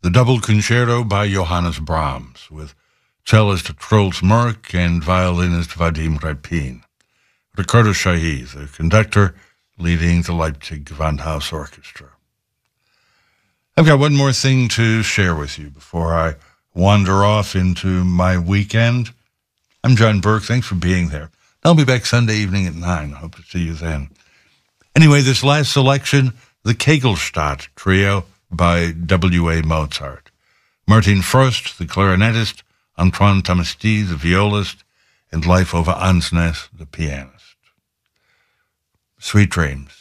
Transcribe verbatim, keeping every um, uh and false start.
the double concerto by Johannes Brahms, with cellist Troels Murk and violinist Vadim Repin. Ricardo Chailly, the conductor, leading the Leipzig Gewandhaus Orchestra. I've got one more thing to share with you before I wander off into my weekend. I'm John Burke. Thanks for being there. I'll be back Sunday evening at nine. Hope to see you then. Anyway, this last selection, the Kegelstadt Trio by W A. Mozart. Martin Frost, the clarinetist, Antoine Tamesti, the violist, and Leif Ove Ansnes, the pianist. Sweet dreams.